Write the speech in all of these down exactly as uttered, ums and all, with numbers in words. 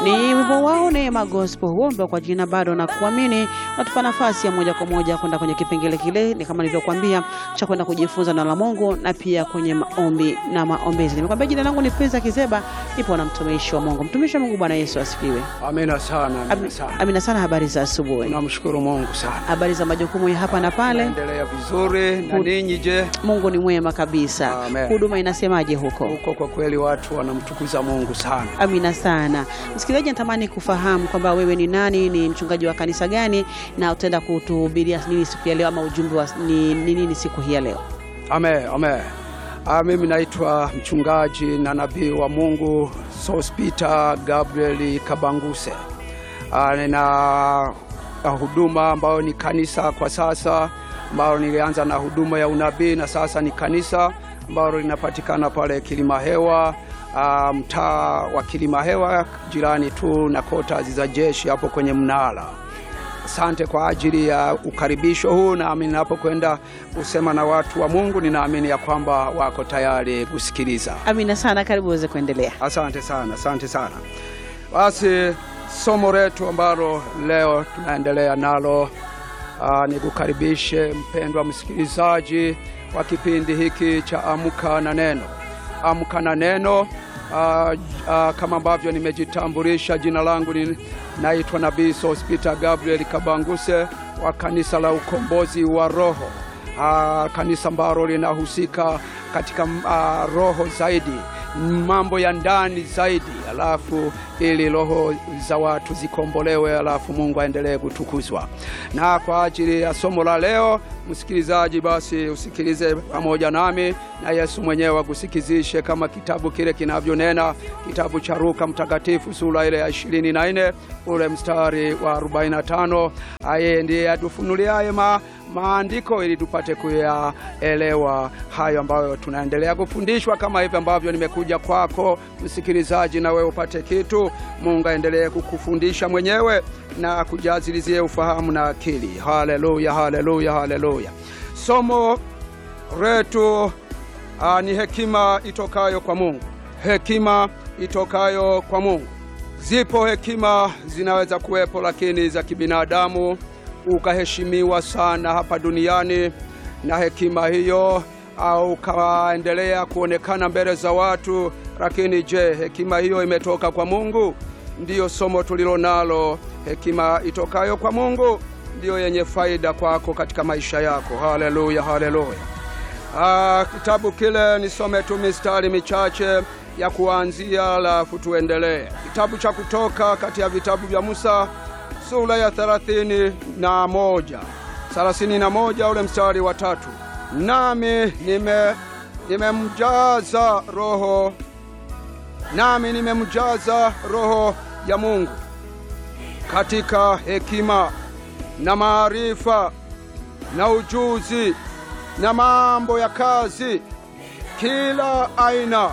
Ni wimbo wao Neema Gospel huomba kwa jina bado na kuamini. Natupa nafasi ya moja kwa moja kwenda kwenye kipengele kile, ni kama nilivyokuambia, cha kwenda kujifunza na la Mungu na pia kwenye maombi na maombezi. Nimekwambia jina langu ni Prince Kizeba, nipo na mtumishi wa Mungu. Mtumishi wa Mungu, Bwana Yesu asifiwe. Amina sana, amina sana. Amina sana. Habari za asubuhi? Namshukuru Mungu sana. Habari za majukumu ya hapa na pale? Naendelea vizuri. Na ninyi je? Mungu ni mwema kabisa. Amen. Huduma inasemaje huko? Huko kwa kweli watu wanamtukuza Mungu sana. Amina sana. Msikilizaji, natamani kufahamu kwamba wewe ni nani, ni mchungaji wa kanisa gani, na utaenda kutuhubiria nini siku ya leo, ama ujumbe wa ni nini siku hii ya leo? Amen, amen. Ah, mimi naitwa mchungaji na nabii wa Mungu Sospita Gabriel Kabanguse. Ah, nina huduma ambayo ni kanisa kwa sasa, ambayo nilianza na huduma ya unabii na sasa ni kanisa ambalo linapatikana pale Kilimahewa, uh, mtaa wa Kilimahewa, jirani tu na kota za jeshi hapo kwenye mnara. Asante kwa ajili ya ukaribisho huu, na mimi ninapokwenda kusema na watu wa Mungu ninaamini ya kwamba wako tayari kusikiliza. Amina sana, karibu uweze kuendelea. Asante sana, asante sana. Basi somo letu ambalo leo tunaendelea nalo, uh, nikukaribishe mpendwa msikilizaji wa kipindi hiki cha Amka na Neno. Amka na Neno, uh, uh, kama ambavyo nimejitambulisha, jina langu ni naitwa Nabii Sospita Gabriel Kabanguse wa kanisa la Ukombozi wa Roho. Uh, kanisa ambalo linahusika katika uh, roho zaidi, mambo ya ndani zaidi, alafu ili roho za watu zikombolewe, alafu Mungu aendelee kutukuzwa. Na kwa ajili ya somo la leo, msikilizaji, basi usikilize pamoja nami, na Yesu mwenyewe akusikizishe kama kitabu kile kinavyonena, kitabu cha Luka mtakatifu sura ile ya ishirini na nne ule mstari wa arobaini na tano. Aye ndiye atufunuliaye ma maandiko ili tupate kuyaelewa hayo ambayo tunaendelea kufundishwa, kama hivi ambavyo nimekuja kwako msikilizaji, na wewe upate kitu. Mungu aendelee kukufundisha mwenyewe na kujazilizie ufahamu na akili. Haleluya, haleluya, haleluya. Somo letu uh, ni hekima itokayo kwa Mungu. Hekima itokayo kwa Mungu. Zipo hekima zinaweza kuwepo, lakini za kibinadamu ukaheshimiwa sana hapa duniani, na hekima hiyo au kaendelea kuonekana mbele za watu. Lakini je, hekima hiyo imetoka kwa Mungu? Ndiyo somo tulilo nalo. Hekima itokayo kwa Mungu ndiyo yenye faida kwako katika maisha yako. Haleluya, haleluya. Ah, kitabu kile nisome tu mistari michache ya kuanzia, alafu tuendelee. Kitabu cha Kutoka, kati ya vitabu vya Musa, sura ya thelathini na moja, thelathini na moja ule mstari wa tatu. Nami nime nimemjaza roho nami nimemjaza roho ya Mungu katika hekima na maarifa na ujuzi na mambo ya kazi kila aina.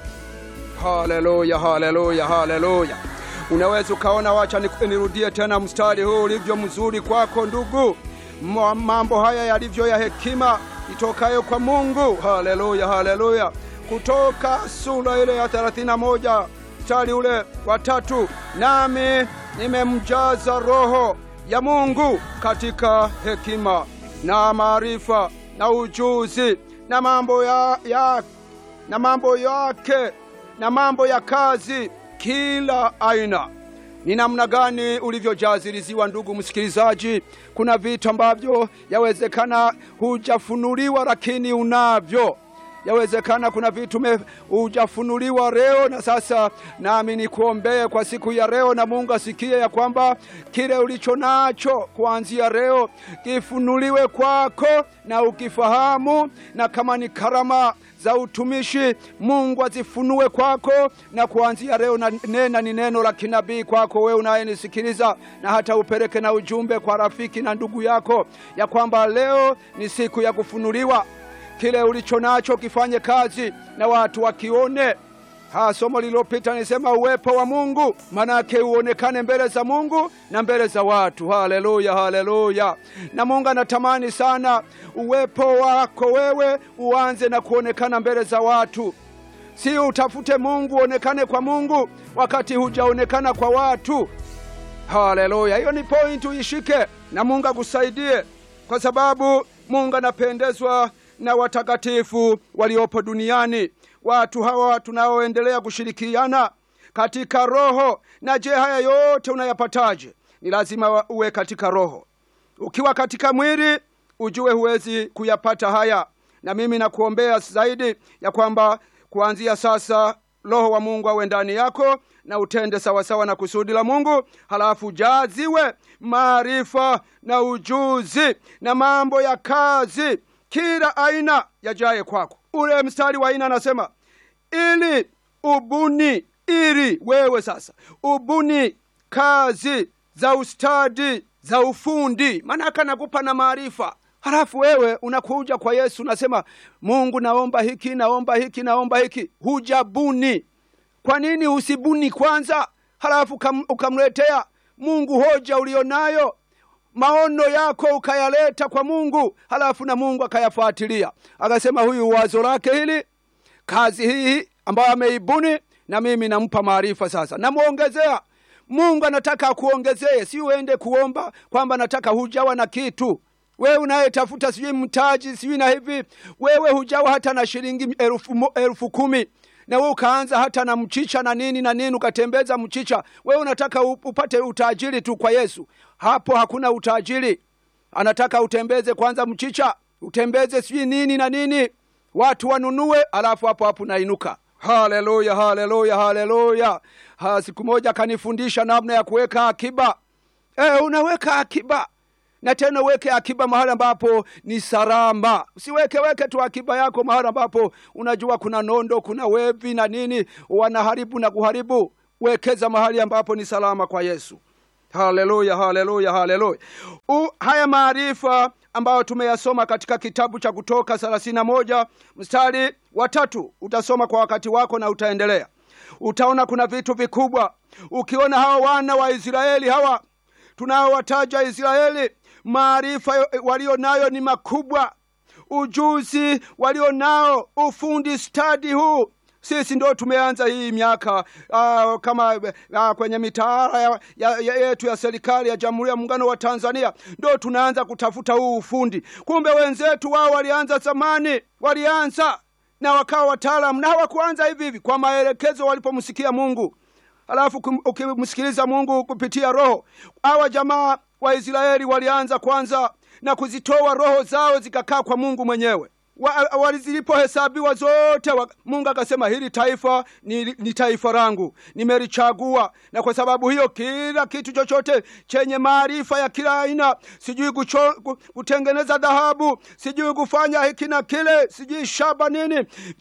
Haleluya, haleluya, haleluya. Unaweza ukaona, wacha nirudie tena mstari huu ulivyo mzuri kwako ndugu. Mambo haya yalivyo ya hekima itokayo kwa Mungu. Haleluya, haleluya. Kutoka sura ile ya thelathini na moja mstari ule wa tatu. Nami nimemjaza roho ya Mungu katika hekima na maarifa na ujuzi na mambo ya, ya na mambo yake na mambo ya kazi kila aina. Ni namna gani ulivyojaziliziwa ndugu msikilizaji? Kuna vitu ambavyo yawezekana hujafunuliwa, lakini unavyo. Yawezekana kuna vitu hujafunuliwa leo, na sasa nami nikuombee kwa siku ya leo, na Mungu asikie ya kwamba kile ulicho nacho kuanzia leo kifunuliwe kwako na ukifahamu, na kama ni karama za utumishi Mungu azifunue kwako, na kuanzia leo na nena ni neno la kinabii kwako wewe unayenisikiliza, na hata upeleke na ujumbe kwa rafiki na ndugu yako ya kwamba leo ni siku ya kufunuliwa. Kile ulicho nacho kifanye kazi na watu wakione. Ha, somo lililopita nisema uwepo wa Mungu manake uonekane mbele za Mungu na mbele za watu. Haleluya, haleluya. Na Mungu anatamani sana uwepo wako wewe uanze na kuonekana mbele za watu. Si utafute Mungu, onekane kwa Mungu wakati hujaonekana kwa watu. Haleluya. Hiyo ni point uishike, na Mungu akusaidie, kwa sababu Mungu anapendezwa na watakatifu waliopo duniani. Watu hawa tunaoendelea kushirikiana katika roho. Na je, haya yote unayapataje? Ni lazima uwe katika roho. Ukiwa katika mwili, ujue huwezi kuyapata haya. Na mimi nakuombea zaidi ya kwamba kuanzia sasa Roho wa Mungu awe ndani yako na utende sawa sawa na kusudi la Mungu, halafu jaziwe maarifa na ujuzi na mambo ya kazi kila aina yajaye kwako. Ule mstari wa ine anasema ili ubuni, ili wewe sasa ubuni kazi za ustadi, za ufundi. Manaka nakupa na maarifa. Halafu wewe unakuja kwa Yesu unasema, Mungu naomba hiki, naomba hiki, naomba hiki. Hujabuni. Kwa nini usibuni kwanza? Halafu ukamletea Mungu hoja ulionayo, maono yako ukayaleta kwa Mungu, halafu na Mungu akayafuatilia. Akasema huyu wazo lake hili, kazi hii ambayo ameibuni, na mimi nampa maarifa sasa. Namuongezea. Mungu anataka kuongezee, si uende kuomba kwamba nataka hujawa na kitu. Wewe unayetafuta sijui mtaji sijui na hivi, wewe hujawa hata na shilingi elfu, elfu kumi. Na wewe ukaanza hata na mchicha na nini na nini, ukatembeza mchicha. Wewe unataka upate utajiri tu kwa Yesu. Hapo hakuna utajiri. Anataka utembeze kwanza mchicha, utembeze sijui nini na nini, watu wanunue, alafu hapo hapo nainuka. Haleluya, haleluya, haleluya. Ha, siku moja kanifundisha namna ya kuweka akiba. Eh, unaweka akiba. Na tena weke akiba mahali ambapo ni salama. Usiweke weke tu akiba yako mahali ambapo unajua kuna nondo, kuna wevi na nini, wanaharibu na kuharibu. Wekeza mahali ambapo ni salama kwa Yesu. Haleluya, haleluya, haleluya. Haya maarifa ambayo tumeyasoma katika kitabu cha Kutoka thelathini na moja mstari wa tatu, utasoma kwa wakati wako na utaendelea. Utaona kuna vitu vikubwa. Ukiona hawa wana wa Israeli hawa tunaowataja Israeli, maarifa walio nayo ni makubwa. Ujuzi walio nao, ufundi stadi huu. Sisi ndo tumeanza hii miaka uh, kama uh, kwenye mitaala ya, ya, ya, yetu ya serikali ya Jamhuri ya Muungano wa Tanzania ndo tunaanza kutafuta huu ufundi. Kumbe wenzetu wao walianza zamani, walianza na wakawa wataalamu, na hawakuanza hivi hivi, kwa maelekezo walipomsikia Mungu. Alafu ukimsikiliza Mungu kupitia roho. Hawa jamaa wa Israeli walianza kwanza na kuzitoa roho zao zikakaa kwa Mungu mwenyewe. Walizilipohesabiwa zote, Mungu akasema hili taifa ni, ni taifa langu, nimelichagua. Na kwa sababu hiyo kila kitu chochote chenye maarifa ya kila aina, sijui kucho, kutengeneza dhahabu, sijui kufanya hiki na kile, sijui shaba nini,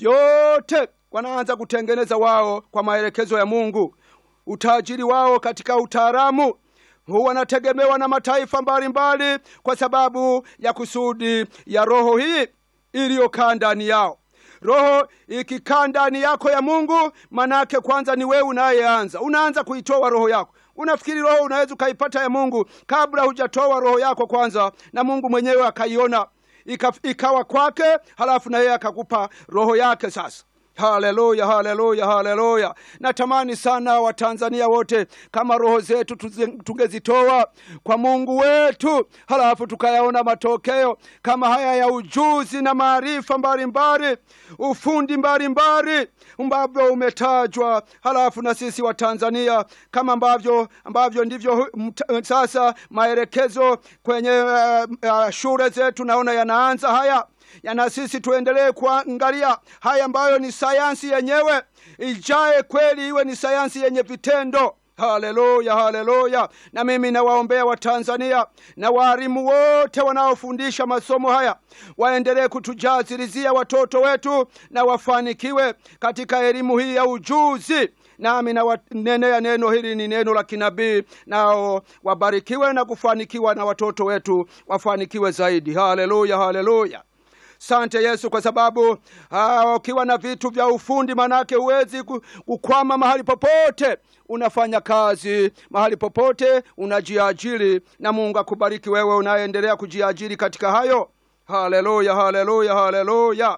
yote wanaanza kutengeneza wao kwa maelekezo ya Mungu. Utajiri wao katika utaalamu huwa wanategemewa na mataifa mbalimbali kwa sababu ya kusudi ya roho hii iliyokaa ndani yao. Roho ikikaa ndani yako ya Mungu, manake kwanza ni wewe unayeanza. Unaanza kuitoa roho yako. Unafikiri roho unaweza ukaipata ya Mungu kabla hujatoa roho yako kwanza, na Mungu mwenyewe akaiona ikawa kwake, halafu na yeye akakupa roho yake sasa. Haleluya, haleluya, haleluya. Natamani sana Watanzania wote kama roho zetu tungezitoa kwa Mungu wetu, halafu tukayaona matokeo kama haya ya ujuzi na maarifa mbalimbali, ufundi mbalimbali ambavyo umetajwa. Halafu na sisi wa Tanzania kama ambavyo ambavyo ndivyo sasa maelekezo kwenye uh, uh, shule zetu naona yanaanza haya. Yana sisi tuendelee kuangalia haya ambayo ni sayansi yenyewe, ijae kweli iwe ni sayansi yenye vitendo. Haleluya, haleluya. Na mimi nawaombea wa Tanzania na walimu wote wanaofundisha masomo haya, waendelee kutujazilizia watoto wetu na wafanikiwe katika elimu hii ya ujuzi. Nami na wanenea neno hili ni neno la kinabii, nao wabarikiwe na kufanikiwa, na watoto wetu wafanikiwe zaidi. Haleluya, haleluya. Sante Yesu, kwa sababu ukiwa na vitu vya ufundi manake huwezi kukwama mahali popote. Unafanya kazi mahali popote, unajiajiri, na Mungu akubariki wewe unaendelea kujiajiri katika hayo. Haleluya, haleluya, haleluya.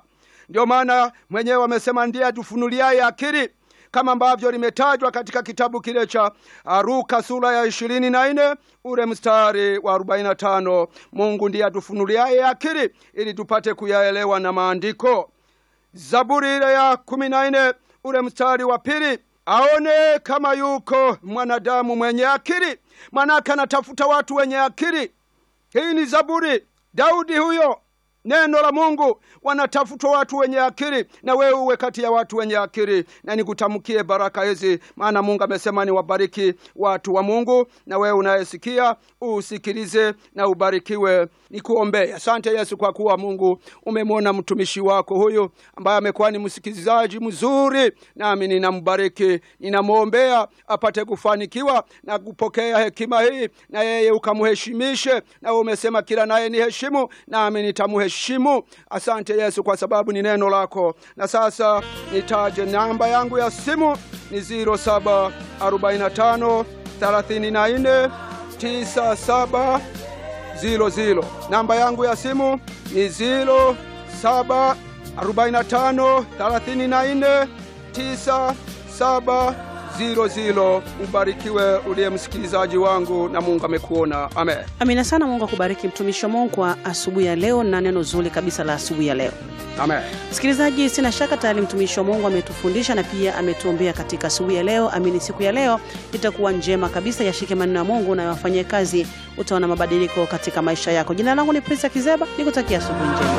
Ndio maana mwenyewe amesema ndiye atufunuliaye akili, kama ambavyo limetajwa katika kitabu kile cha Luka sura ya ishirini na nne ule mstari wa arobaini na tano. Mungu ndiye atufunuliaye akili ili tupate kuyaelewa na maandiko. Zaburi ile ya kumi na nne ule mstari wa pili, aone kama yuko mwanadamu mwenye akili. Manaka anatafuta watu wenye akili. Hii ni Zaburi. Daudi huyo, neno la Mungu, wanatafuta watu wenye akili, na wewe uwe kati ya watu wenye akili. Na nikutamkie baraka hizi, maana Mungu amesema ni wabariki watu wa Mungu, na wewe unayesikia usikilize na ubarikiwe. Nikuombee. Asante Yesu kwa kuwa Mungu umemwona mtumishi wako huyu ambaye amekuwa ni msikilizaji mzuri, nami ninambariki, ninamwombea apate kufanikiwa na kupokea hekima hii, na yeye ukamheshimishe, na umesema kila naye ni heshimu, nami nitamheshimu. Asante Yesu kwa sababu ni neno lako. Na sasa nitaje namba yangu ya simu ni ziro saba arobaini na tano thelathini na nne tisa saba ziro ziro. Namba yangu ya simu ni ziro saba arobaini na tano thelathini na nne tisa saba ziro ziro. Ubarikiwe uliye msikilizaji wangu, na Mungu amekuona. Amen. Amina sana. Mungu akubariki mtumishi wa Mungu kwa asubuhi ya leo na neno zuri kabisa la asubuhi ya leo. Amen. Msikilizaji, sina shaka tayari mtumishi wa Mungu ametufundisha na pia ametuombea katika asubuhi ya leo. Amini siku ya leo itakuwa njema kabisa. Yashike maneno ya Mungu na yafanyie kazi, utaona mabadiliko katika maisha yako. Jina langu ni Prince Kizeba, nikutakia asubuhi njema.